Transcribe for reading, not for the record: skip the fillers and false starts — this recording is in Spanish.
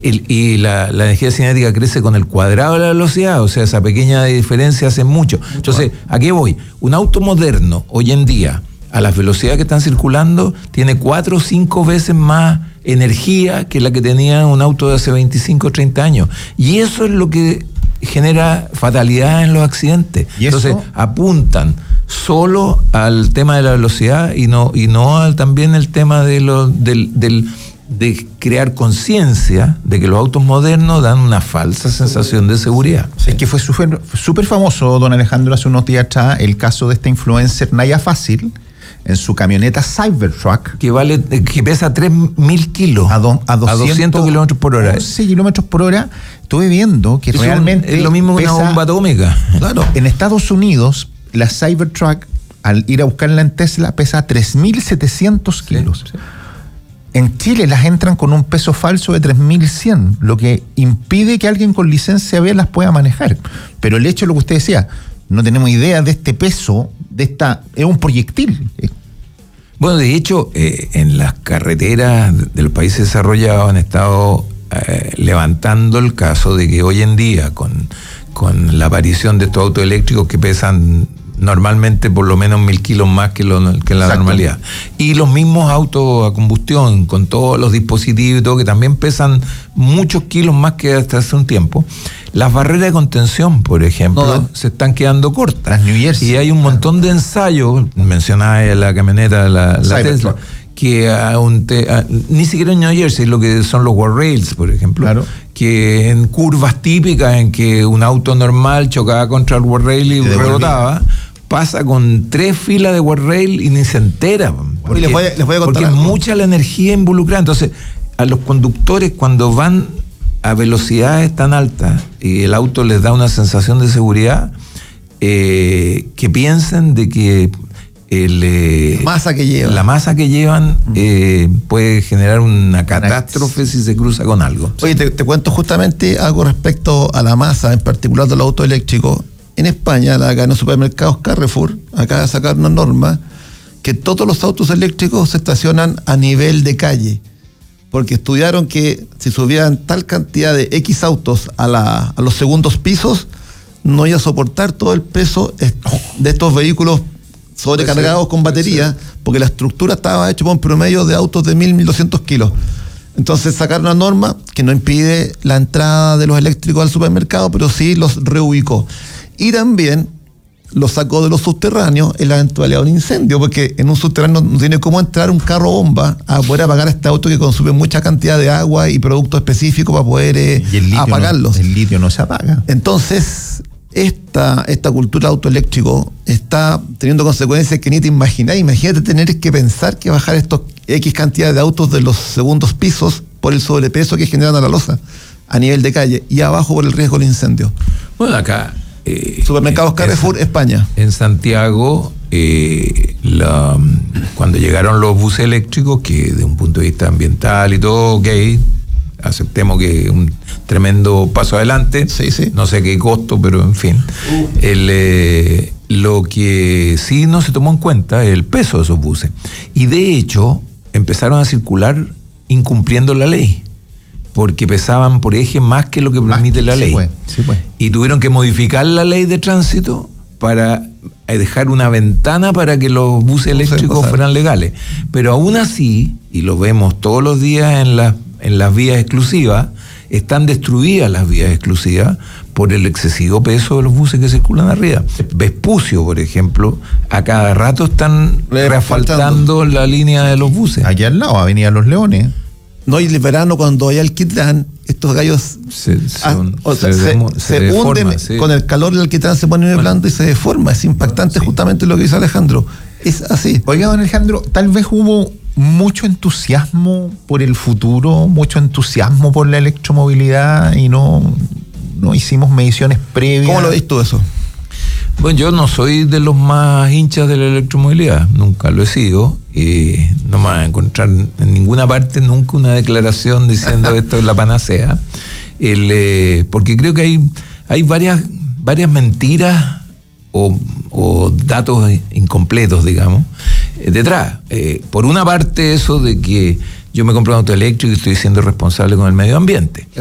Y la energía cinética crece con el cuadrado de la velocidad, o sea, esa pequeña diferencia hace mucho. Entonces, ¿a qué voy? Un auto moderno, hoy en día, a las velocidades que están circulando, tiene 4 o 5 veces más energía que la que tenía un auto de hace 25 o 30 años. Y eso es lo que genera fatalidad en los accidentes. Entonces, apuntan solo al tema de la velocidad y no también el tema de crear conciencia de que los autos modernos dan una falsa sensación de seguridad. Es que fue súper famoso, don Alejandro, hace unos días atrás, el caso de esta influencer Naya Fácil, en su camioneta Cybertruck, que pesa 3.000 kilos a 200 kilómetros por hora. 11 kilómetros por hora. Estuve viendo que eso realmente es lo mismo que una bomba atómica. Claro, en Estados Unidos, la Cybertruck, al ir a buscarla en Tesla, pesa 3.700 kilos. Sí. En Chile las entran con un peso falso de 3.100, lo que impide que alguien con licencia B las pueda manejar. Pero el hecho de lo que usted decía, no tenemos idea de este peso, es un proyectil. Bueno, de hecho, en las carreteras de los países desarrollados han estado levantando el caso de que hoy en día, con la aparición de estos autos eléctricos que pesan normalmente por lo menos 1.000 kilos más que la normalidad. Y los mismos autos a combustión, con todos los dispositivos y todo, que también pesan muchos kilos más que hasta hace un tiempo. Las barreras de contención, por ejemplo, se están quedando cortas. Las New Jersey. Y hay un montón de ensayos, mencionaba la camioneta, la Tesla, que ni siquiera en New Jersey, lo que son los guardrails, por ejemplo, claro, que en curvas típicas en que un auto normal chocaba contra el guardrail y rebotaba, pasa con 3 filas de guardrail y ni se entera. Porque, les voy a contar porque es mucha la energía involucrada. Entonces, a los conductores, cuando van a velocidades tan altas y el auto les da una sensación de seguridad, que piensen de que la masa que llevan puede generar una catástrofe si se cruza con algo. Oye, te cuento justamente algo respecto a la masa, en particular de los autos eléctricos. En España, la cadena de supermercados Carrefour acaba de sacar una norma que todos los autos eléctricos se estacionan a nivel de calle, porque estudiaron que si subían tal cantidad de X autos a los segundos pisos, no iba a soportar todo el peso de estos vehículos sobrecargados con batería, porque la estructura estaba hecha por un promedio de autos de 1.200 kilos. Entonces sacaron una norma que no impide la entrada de los eléctricos al supermercado, pero sí los reubicó. Y también los sacó de los subterráneos en la eventualidad de un incendio, porque en un subterráneo no tiene cómo entrar un carro bomba a poder apagar este auto que consume mucha cantidad de agua y productos específicos para poder apagarlos. El litio no se apaga. Entonces, esta cultura autoeléctrico está teniendo consecuencias que ni te imaginas. Imagínate tener que pensar que bajar estos X cantidad de autos de los segundos pisos por el sobrepeso que generan a la losa a nivel de calle y abajo por el riesgo del incendio. Bueno, acá supermercados Carrefour, España. En Santiago, cuando llegaron los buses eléctricos, que de un punto de vista ambiental y todo, ok, aceptemos que es un tremendo paso adelante, sí. No sé qué costo, pero en fin. Lo que sí no se tomó en cuenta es el peso de esos buses. Y de hecho, empezaron a circular incumpliendo la ley, porque pesaban por eje más que lo que permite la ley. Sí, pues. Y tuvieron que modificar la ley de tránsito para dejar una ventana para que los buses eléctricos fueran legales. Pero aún así, y lo vemos todos los días en las vías exclusivas, están destruidas las vías exclusivas por el excesivo peso de los buses que circulan arriba. Vespucio, por ejemplo, a cada rato están reasfaltando la línea de los buses. Aquí al lado, Avenida Los Leones. No, y el verano cuando hay alquitrán, estos gallos se hunden, sí. Con el calor del alquitrán se ponen blando y se deforma. Es impactante, sí. Justamente lo que dice Alejandro. Es así. Oiga, don Alejandro, tal vez hubo mucho entusiasmo por el futuro, mucho entusiasmo por la electromovilidad y no hicimos mediciones previas. ¿Cómo lo ves tú eso? Bueno, yo no soy de los más hinchas de la electromovilidad, nunca lo he sido, y no me vas a encontrar en ninguna parte nunca una declaración diciendo esto es la panacea, porque creo que hay varias mentiras o datos incompletos, digamos, detrás. Por una parte, eso de que yo me compro un auto eléctrico y estoy siendo responsable con el medio ambiente.